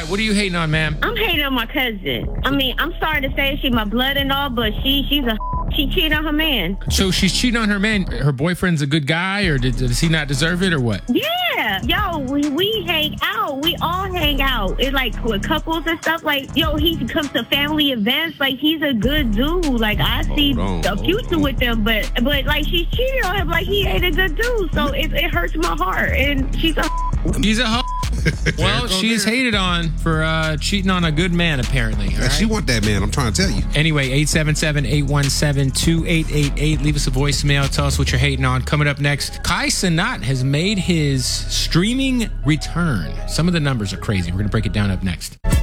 right, what are you hating on, ma'am? I'm hating on my cousin. I mean, I'm sorry to say she's my blood and all, but she cheated on her man. So she's cheating on her man. Her boyfriend's a good guy, or does he not deserve it, or what? Yeah. Yo, we hang out. We all hang out. It's like with couples and stuff. Like, yo, he comes to family events. Like, he's a good dude. Like, I see the future with them, but like, she's cheating on him. Like, he ain't a good dude. So it hurts my heart. And she's a Well, she is hated on for cheating on a good man, apparently. Yeah, she want that man. I'm trying to tell you. Anyway, 877-817-2888. Leave us a voicemail. Tell us what you're hating on. Coming up next, Kai Cenat has made his streaming return. Some of the numbers are crazy. We're going to break it down up next.